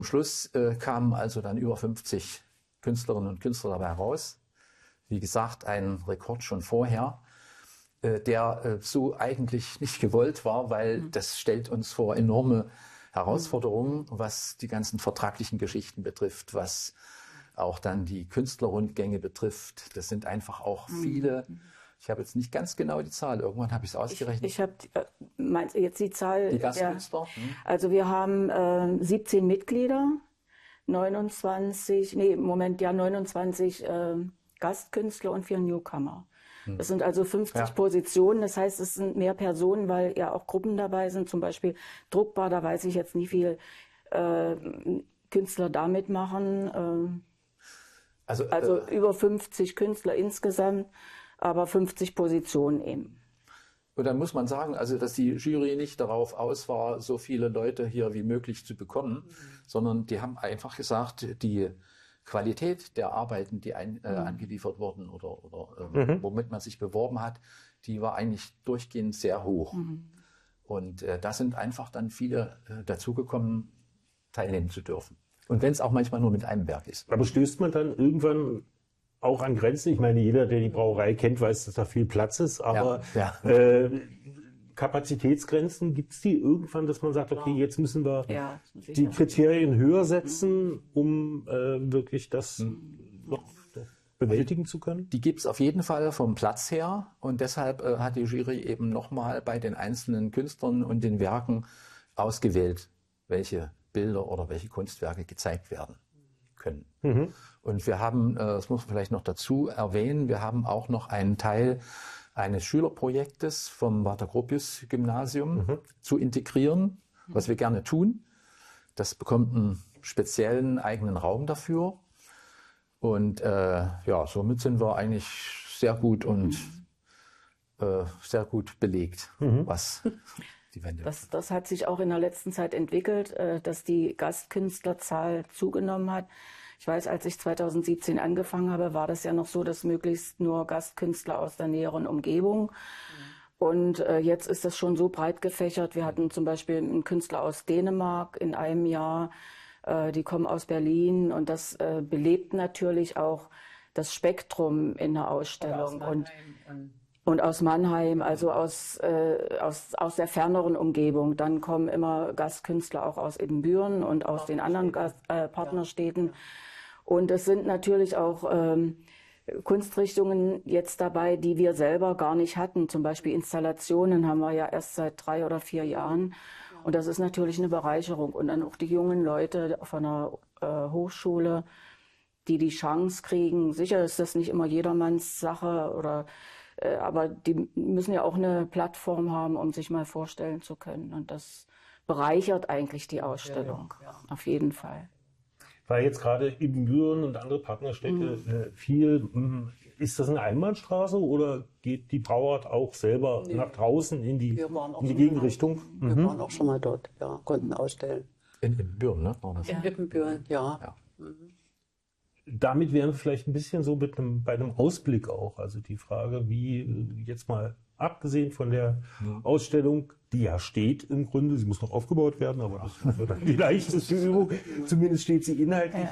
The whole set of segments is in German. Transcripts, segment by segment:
Am Schluss kamen also dann über 50 Künstlerinnen und Künstler dabei raus. Wie gesagt, ein Rekord schon vorher, der so eigentlich nicht gewollt war, weil das stellt uns vor enorme Herausforderungen, was die ganzen vertraglichen Geschichten betrifft, was auch dann die Künstlerrundgänge betrifft. Das sind einfach auch viele. Ich habe jetzt nicht ganz genau die Zahl. Irgendwann habe ich es ausgerechnet. Ich habe jetzt die Zahl. Die Gastkünstler? Also wir haben 17 Mitglieder, 29 Gastkünstler und 4 Newcomer. Das sind also 50 Positionen. Das heißt, es sind mehr Personen, weil ja auch Gruppen dabei sind. Zum Beispiel druckbar, da weiß ich jetzt nicht, wie viele Künstler da mitmachen. Also über 50 Künstler insgesamt, aber 50 Positionen eben. Und dann muss man sagen, also dass die Jury nicht darauf aus war, so viele Leute hier wie möglich zu bekommen, sondern die haben einfach gesagt, die Qualität der Arbeiten, die angeliefert wurden oder womit man sich beworben hat, die war eigentlich durchgehend sehr hoch. Und da sind einfach dann viele dazugekommen, teilnehmen zu dürfen. Und wenn es auch manchmal nur mit einem Werk ist. Aber stößt man dann irgendwann auch an Grenzen? Ich meine, jeder, der die Brauerei kennt, weiß, dass da viel Platz ist, aber Kapazitätsgrenzen, gibt es die irgendwann, dass man sagt, okay, jetzt müssen wir die Kriterien höher setzen, um wirklich das noch bewältigen zu können? Die gibt es auf jeden Fall vom Platz her und deshalb hat die Jury eben nochmal bei den einzelnen Künstlern und den Werken ausgewählt, welche Bilder oder welche Kunstwerke gezeigt werden können. Und wir haben, das muss man vielleicht noch dazu erwähnen, wir haben auch noch einen Teil eines Schülerprojektes vom Walter-Gropius-Gymnasium zu integrieren, was wir gerne tun. Das bekommt einen speziellen eigenen Raum dafür. Und somit sind wir eigentlich sehr gut und sehr gut belegt, was die Wände betrifft. Das hat sich auch in der letzten Zeit entwickelt, dass die Gastkünstlerzahl zugenommen hat. Ich weiß, als ich 2017 angefangen habe, war das ja noch so, dass möglichst nur Gastkünstler aus der näheren Umgebung. Und jetzt ist das schon so breit gefächert. Wir hatten zum Beispiel einen Künstler aus Dänemark in einem Jahr, die kommen aus Berlin und das belebt natürlich auch das Spektrum in der Ausstellung. Und aus Mannheim, also aus der ferneren Umgebung. Dann kommen immer Gastkünstler auch aus Ibbenbüren und aus den anderen Partnerstädten. Und es sind natürlich auch Kunstrichtungen jetzt dabei, die wir selber gar nicht hatten. Zum Beispiel Installationen haben wir ja erst seit 3 oder 4 Jahren. Und das ist natürlich eine Bereicherung. Und dann auch die jungen Leute von der Hochschule, die Chance kriegen. Sicher ist das nicht immer jedermanns Sache, aber die müssen ja auch eine Plattform haben, um sich mal vorstellen zu können. Und das bereichert eigentlich die Ausstellung, auf jeden Fall. Weil jetzt gerade Ibbenbüren und andere Partnerstädte viel, ist das eine Einbahnstraße oder geht die Brauart auch selber nach draußen in die Gegenrichtung? Wir waren auch schon mal dort, konnten ausstellen. In Ibbenbüren, ne? In Ibbenbüren, ja. Damit wären wir vielleicht ein bisschen so bei einem Ausblick auch. Also die Frage, wie jetzt mal abgesehen von der Ausstellung, die ja steht im Grunde, sie muss noch aufgebaut werden, aber das wird dann die leichteste Übung, zumindest steht sie inhaltlich.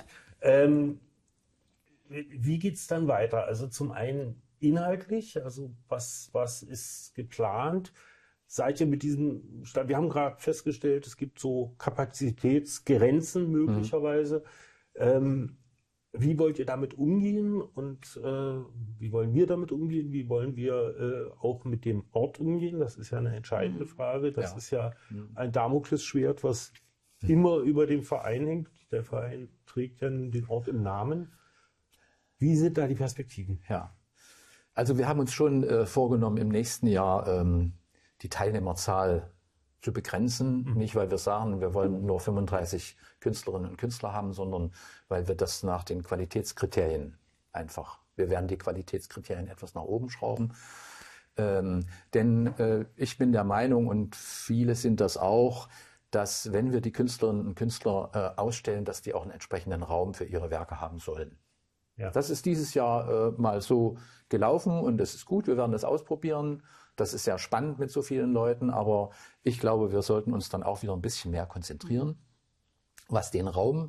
Wie geht's dann weiter? Also zum einen inhaltlich, also was ist geplant? Seid ihr mit diesem Stand, wir haben gerade festgestellt, es gibt so Kapazitätsgrenzen möglicherweise. Wie wollt ihr damit umgehen und wie wollen wir damit umgehen? Wie wollen wir auch mit dem Ort umgehen? Das ist ja eine entscheidende Frage. Das ist ja ein Damoklesschwert, was immer über dem Verein hängt. Der Verein trägt ja den Ort im Namen. Wie sind da die Perspektiven? Ja, also wir haben uns schon vorgenommen, im nächsten Jahr die Teilnehmerzahl zu begrenzen. Nicht, weil wir sagen, wir wollen nur 35 Künstlerinnen und Künstler haben, sondern weil wir das nach den Qualitätskriterien wir werden die Qualitätskriterien etwas nach oben schrauben. Denn ich bin der Meinung, und viele sind das auch, dass wenn wir die Künstlerinnen und Künstler ausstellen, dass die auch einen entsprechenden Raum für ihre Werke haben sollen. Ja. Das ist dieses Jahr mal so gelaufen und das ist gut, wir werden das ausprobieren. Das ist sehr spannend mit so vielen Leuten, aber ich glaube, wir sollten uns dann auch wieder ein bisschen mehr konzentrieren. was den Raum